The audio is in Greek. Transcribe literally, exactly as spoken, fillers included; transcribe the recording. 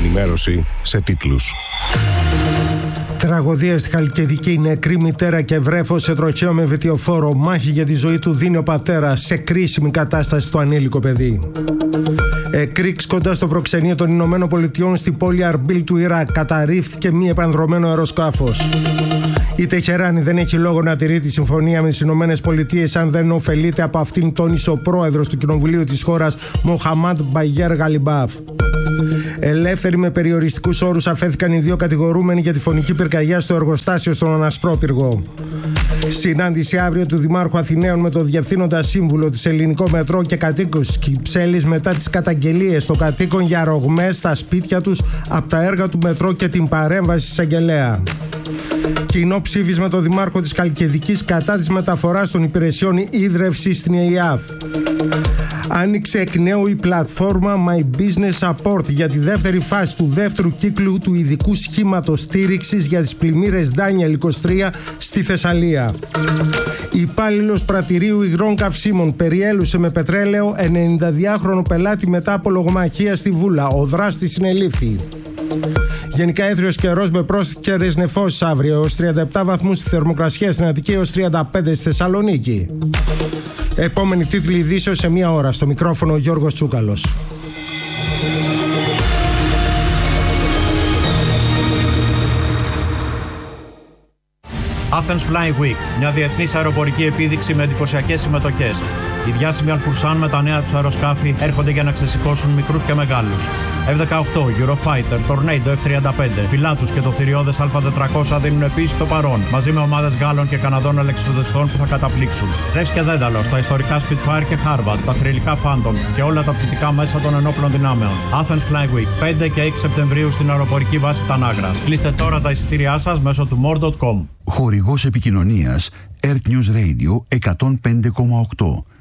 ενημέρωση σε τίτλους. Τραγωδία στη Χαλκιδική. Νεκρή μητέρα και βρέφος σε τροχαίο με βιτιοφόρο. Μάχη για τη ζωή του δίνει ο πατέρας. Σε κρίσιμη κατάσταση στο ανήλικο παιδί. Εκρήξ κοντά στο προξενείο των Ηνωμένων Πολιτειών στην πόλη Αρμπίλ του Ιράκ. Καταρρίφθηκε μη επανδρωμένο αεροσκάφος. Η Τεχεράνη δεν έχει λόγο να τηρεί τη συμφωνία με τις Ηνωμένες Πολιτείες αν δεν ωφελείται από αυτήν, τόνισε ο πρόεδρος του Κοινοβουλίου της χώρας, Μοχαμάντ Μπαγιέρ Γαλιμπάφ. Ελεύθεροι με περιοριστικούς όρους αφέθηκαν οι δύο κατηγορούμενοι για τη φωνική πυρκαγιά στο εργοστάσιο στον Ανασπρόπυργο. Συνάντηση αύριο του Δημάρχου Αθηναίων με το Διευθύνοντα Σύμβουλο της Ελληνικό Μετρό και κατοίκους Κυψέλης μετά τις καταγγελίες των κατοίκων για ρογμές στα σπίτια τους από τα έργα του Μετρό και την παρέμβαση της εισαγγελέα. Κοινό ψήφισμα το Δημάρχο της Χαλκιδικής κατά της μεταφοράς των υπηρεσιών ίδρευσης στην ΕΙΑΔ. Άνοιξε εκ νέου η πλατφόρμα My Business Support για τη δεύτερη φάση του δεύτερου κύκλου του ειδικού σχήματος στήριξης για τις πλημμύρες Ντάνιελ είκοσι τρία στη Θεσσαλία. Υπάλληλος πρατηρίου υγρών καυσίμων περιέλουσε με πετρέλαιο ενενηνταδυάχρονο πελάτη μετά από λογομαχία στη Βούλα. Ο δράστης συνελήφθη. Γενικά έθριος καιρός με πρόσκαιρες νεφώσεις αύριο, έως τριάντα επτά βαθμούς στη θερμοκρασία στην Αττική, έως τριάντα πέντε στη Θεσσαλονίκη. Επόμενη τίτλη ειδήσεως σε μία ώρα. Στο μικρόφωνο ο Γιώργος Τσούκαλος. Athens Flying Week, μια διεθνής αεροπορική επίδειξη με εντυπωσιακές συμμετοχές. Οι διάσημοι Αλφουρσάν με τα νέα τους αεροσκάφη έρχονται για να ξεσηκώσουν μικρούς και μεγάλους. εφ δεκαοκτώ, Eurofighter, Tornado εφ τριάντα πέντε, Pilatus και το θηριώδες Α τετρακόσια δίνουν επίσης το παρόν, μαζί με ομάδες Γάλλων και Καναδών αλεξιπτοδεστών που θα καταπλήξουν. Ζεύς και Δένταλος, τα ιστορικά Spitfire και Harvard, τα θρυλικά Phantom και όλα τα πτυτικά μέσα των ενόπλων δυνάμεων. Athens Flying Week, πέντε και έξι Σεπτεμβρίου στην αεροπορική βάση Τανάγρας. Κλείστε τώρα τα εισιτήριά σας μέσω του more τελεία com. Χορηγός επικοινωνίας Earth News Radio εκατόν πέντε κόμμα οκτώ.